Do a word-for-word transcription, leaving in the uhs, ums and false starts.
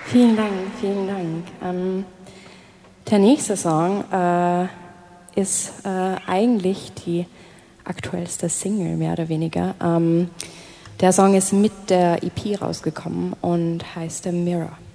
Vielen Dank, vielen Dank. Ähm, der nächste Song äh, ist äh, eigentlich die aktuellste Single, mehr oder weniger. Ähm, der Song ist mit der E P rausgekommen und heißt The Mirror.